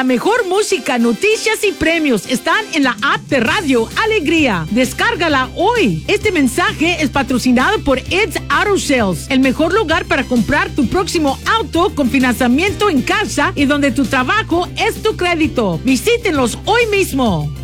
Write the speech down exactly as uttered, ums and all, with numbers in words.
La mejor música, noticias y premios están en la app de Radio Alegría. Descárgala hoy. Este mensaje es patrocinado por Ed's Auto Sales, el mejor lugar para comprar tu próximo auto con financiamiento en casa y donde tu trabajo es tu crédito. Visítenlos hoy mismo.